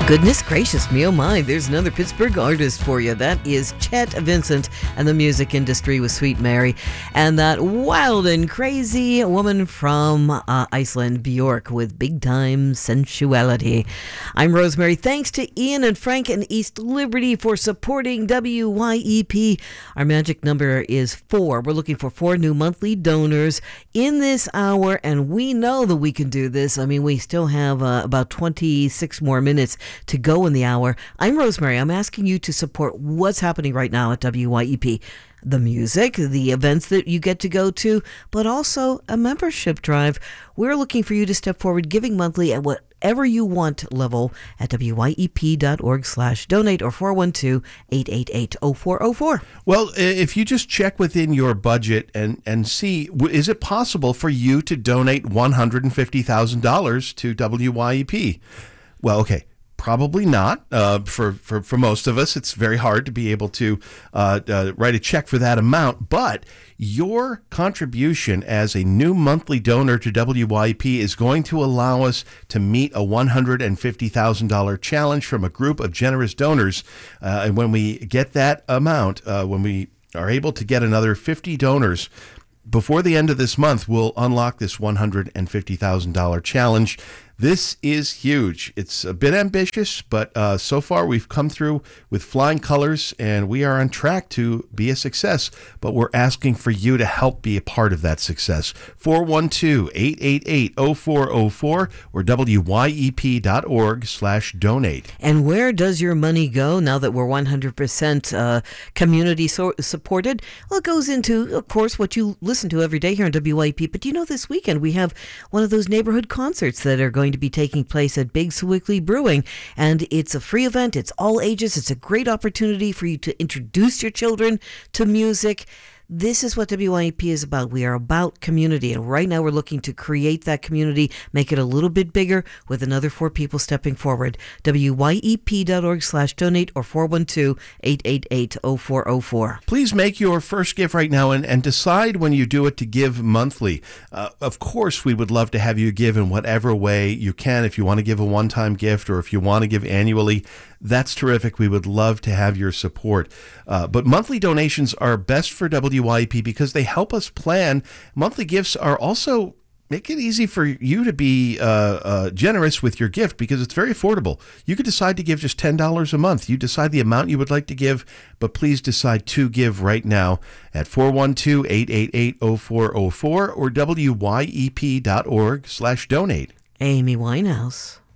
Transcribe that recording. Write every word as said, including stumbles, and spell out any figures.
Goodness gracious me, oh my, there's another Pittsburgh artist for you. That is Chet Vincent and the music industry with Sweet Mary. And that wild and crazy woman from uh, Iceland, Bjork, with Big Time Sensuality. I'm Rosemary. Thanks to Ian and Frank in East Liberty for supporting W Y E P. Our magic number is four. We're looking for four new monthly donors in this hour, and we know that we can do this. I mean, we still have uh, about twenty-six more minutes to go in the hour. I'm Rosemary. I'm asking you to support what's happening right now at W Y E P. The music, the events that you get to go to, but also a membership drive. We're looking for you to step forward, giving monthly at whatever you want level at W Y E P dot org slash donate or four one two, eight eight eight, oh four oh four. Well, if you just check within your budget and, and see, is it possible for you to donate one hundred fifty thousand dollars to W Y E P? Well, okay. Probably not. Uh, for, for, for most of us, it's very hard to be able to uh, uh, write a check for that amount. But your contribution as a new monthly donor to W Y E P is going to allow us to meet a one hundred fifty thousand dollars challenge from a group of generous donors. Uh, and when we get that amount, uh, when we are able to get another fifty donors, before the end of this month, we'll unlock this one hundred fifty thousand dollars challenge. This is huge. It's a bit ambitious, but uh, so far we've come through with flying colors, and we are on track to be a success. But we're asking for you to help be a part of that success. four one two, eight eight eight, oh four oh four or W Y E P dot org slash donate. And where does your money go now that we're one hundred percent uh, community so- supported? Well, it goes into, of course, what you listen to every day here on W Y E P. But you know, this weekend we have one of those neighborhood concerts that are going to be taking place at Big Sewickley Brewing, and it's a free event. It's all ages. It's a great opportunity for you to introduce your children to music. This is what W Y E P is about. We are about community, and right now we're looking to create that community, make it a little bit bigger with another four people stepping forward. W Y E P dot org slash donate or four one two, eight eight eight, oh four oh four. Please make your first gift right now and, and decide when you do it to give monthly. Uh, of course, we would love to have you give in whatever way you can. If you want to give a one-time gift or if you want to give annually, that's terrific. We would love to have your support. Uh, but monthly donations are best for W Y E P because they help us plan. Monthly gifts are also make it easy for you to be uh, uh, generous with your gift because it's very affordable. You could decide to give just ten dollars a month. You decide the amount you would like to give, but please decide to give right now at four one two, eight eight eight, oh four oh four or W Y E P dot org slash donate. Amy Winehouse.